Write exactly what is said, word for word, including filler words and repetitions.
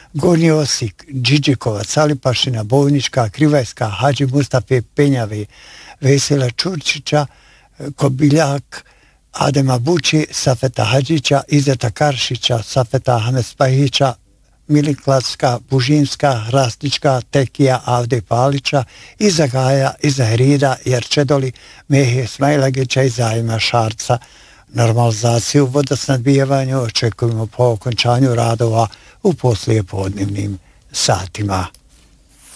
Gornji Osijek, Điđikovac, Alipašina, Bojnička, Krivajska, Hadži Mustafe Penjave, Vesela Čurčića, Kobiljak, Adema Bući, Safeta Hadžića, Izeta Karšića, Safeta Ahmespahića, Miliklavska, Bužinska, Hrastnička, Tekija, Avde Palića, Iza Gaja, Iza Herida, Jerčedoli, Mehe Smajlagića i Zajma Šarca. Normalizaciju vodosnadbijevanja očekujemo po okončanju radova u poslijepodnevnim satima.